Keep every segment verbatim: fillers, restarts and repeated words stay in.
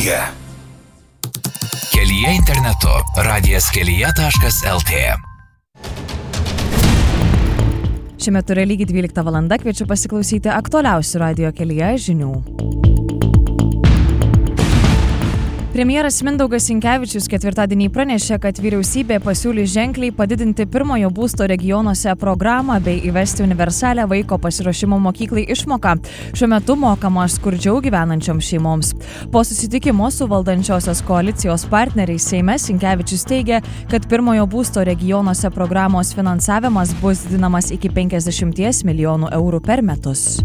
Kelyje. Kelyje internetu. radijas kelyje taškas lt. Šiuo metu yra lygiai dvylikta valanda, kviečiu pasiklausyti aktualiausių radijo kelyje žinių. Premjeras Mindaugas Sinkevičius ketvirtadienį pranešė, kad vyriausybė pasiūlys ženkliai padidinti pirmojo būsto regionuose programą bei įvesti universalią vaiko pasiruošimo mokyklai išmoką, šiuo metu mokama skurdžiau gyvenančioms šeimoms. Po susitikimo su valdančiosios koalicijos partneriais Seime Sinkevičius teigė, kad pirmojo būsto regionuose programos finansavimas bus didinamas iki penkiasdešimties milijonų eurų per metus.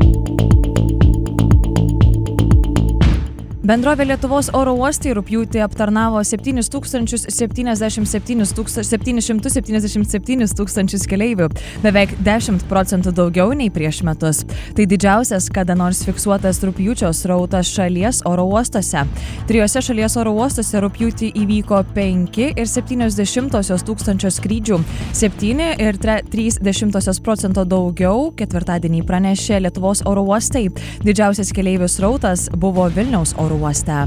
Bendrovė Lietuvos oro uostai rugpjūtį aptarnavo septynis tūkstančius septyniasdešimt septynis tūkstančius keleivių, beveik dešimt procentų daugiau nei prieš metus. Tai didžiausias kada nors fiksuotas rugpjūčio srautas šalies oro uostuose. Trijose šalies oro uostuose rugpjūtį įvyko penki ir septynios dešimtosios tūkstančio skrydžių, septyni ir trys dešimtosios procento daugiau ketvirtadienį pranešė Lietuvos oro uostai. Didžiausias keleivių srautas buvo Vilniaus oro uoste.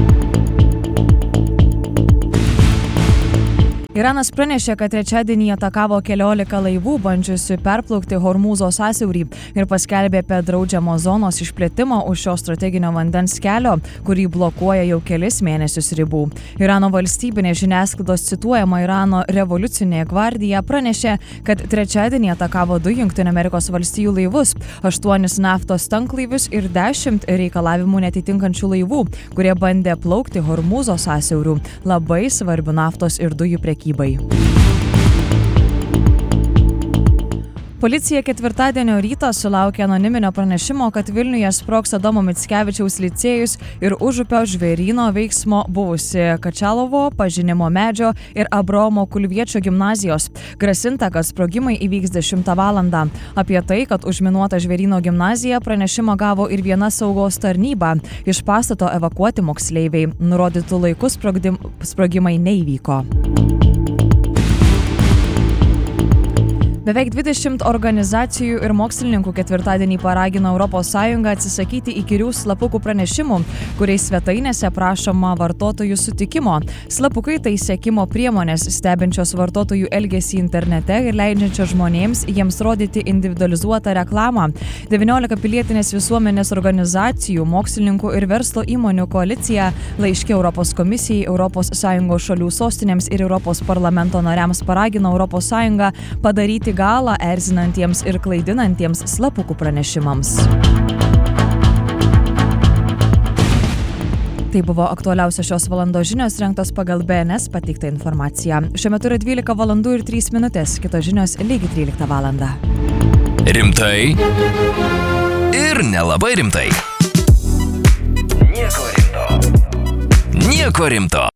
Iranas pranešė, kad trečiadienį atakavo keliolika laivų, bandžiusių perplaukti Hormūzo sąsiaurį ir paskelbė apie draudžiamo zonos išplėtimą už šio strateginio vandens kelio, kurį blokuoja jau kelis mėnesius ribų. Irano valstybinė žiniasklaidos cituojama Irano revoliucinė gvardija pranešė, kad trečiadienį atakavo du Jungtinių Amerikos valstijų laivus, aštuonis naftos tanklaivius ir dešimt reikalavimų netitinkančių laivų, kurie bandė plaukti Hormūzo sąsiauriu, labai svarbių naftos ir dujų prekybos. Policija ketvirtadienio rytą sulaukė anoniminio pranešimo, kad Vilniuje sprogs Adomo Mickevičiaus licėjus ir Užupio žvėryno veiksmo buvusi Kačalovo, Pažinimo medžio ir Abraomo Kulviečio gimnazijos. Grasinta, kad sprogimai įvyks dešimtą valandą. Apie tai, kad užminuota žvėryno gimnazija, pranešimą gavo ir viena saugos tarnyba. Iš pastato evakuoti moksleiviai. Nurodytų laiku sprogdim, sprogimai neįvyko. Beveik dvidešimt organizacijų ir mokslininkų ketvirtadienį paragino Europos Sąjungą atsisakyti įkyrių slapukų pranešimų, kuriais svetainėse prašoma vartotojų sutikimo. Slapukai tai sekimo priemonės, stebinčios vartotojų elgesį internete ir leidžiančios žmonėms jiems rodyti individualizuotą reklamą. devyniolika pilietinės visuomenės organizacijų, mokslininkų ir verslo įmonių koalicija laiške Europos komisijai, Europos Sąjungos šalių sostinėms ir Europos parlamento nariams paragino Europos Sąjungą padaryti galą erzinantiems ir klaidinantiems slapukų pranešimams. Tai buvo aktualiausios šios valandos žinios, rengtos pagal B N S pateiktą informaciją. Šiuo metu yra dvylika valandų ir trys minutės, kitos žinios lygiai tryliktą valandą. Rimtai ir nelabai rimtai. Nieko rimto. Nieko rimto.